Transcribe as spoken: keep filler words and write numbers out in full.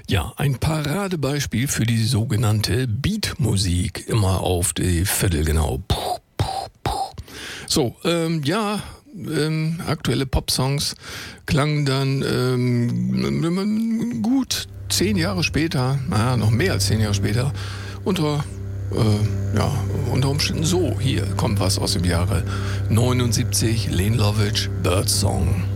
Ja, ein Paradebeispiel für die sogenannte Beatmusik. Immer auf die Viertel genau. Puh, puh, puh. So, ähm, ja, ähm, aktuelle Popsongs klangen dann ähm, gut zehn Jahre später, naja, noch mehr als zehn Jahre später, unter, äh, ja, unter Umständen so. Hier kommt was aus dem Jahre neunundsiebzig, Len Lovitch, Birdsong.